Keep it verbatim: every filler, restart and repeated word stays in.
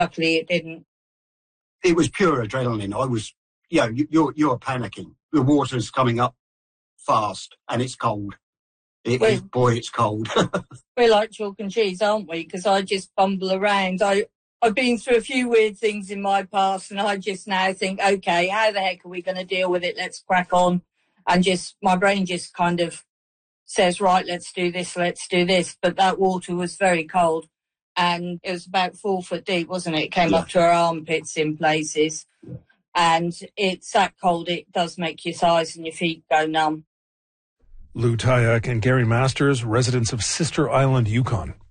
Luckily, it didn't. It was pure adrenaline. I was, you know, you're, you're panicking. The water's coming up fast and it's cold. It, Well, it, boy, it's cold. We're like chalk and cheese, aren't we? Because I just bumble around. I, I've been through a few weird things in my past, and I just now think, okay, how the heck are we going to deal with it? Let's crack on. And just, my brain just kind of says, right, let's do this, let's do this. But that water was very cold, and it was about four foot deep, wasn't it? It came Yeah. up to our armpits in places. And it's that cold, it does make your thighs and your feet go numb. Lou Tyack and Gary Masters, residents of Sister Island, Yukon.